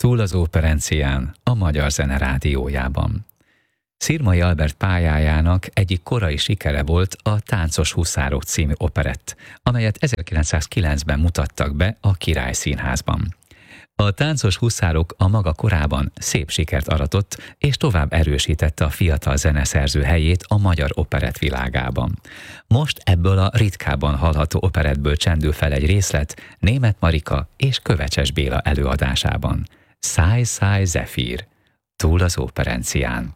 Túl az operencián, a Magyar Zene Rádiójában. Szirmai Albert pályájának egyik korai sikere volt a Táncos huszárok című operett, amelyet 1909-ben mutattak be a Király Színházban. A Táncos huszárok a maga korában szép sikert aratott, és tovább erősítette a fiatal zeneszerző helyét a magyar operett világában. Most ebből a ritkábban hallható operettből csendül fel egy részlet Németh Marika és Kövecses Béla előadásában. Száj, száj, zefír, túl az operencián.